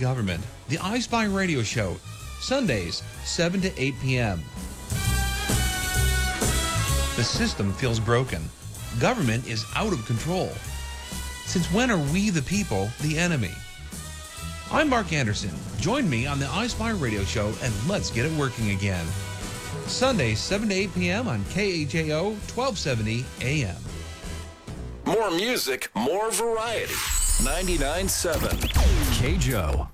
government. The I Spy Radio Show, Sundays, 7 to 8 p.m. The system feels broken. Government is out of control. Since when are we, the people, the enemy? I'm Mark Anderson. Join me on the I Spy Radio Show and let's get it working again. Sundays, 7 to 8 p.m. on KHAO 1270 AM. More music, more variety. 99.7 KJO.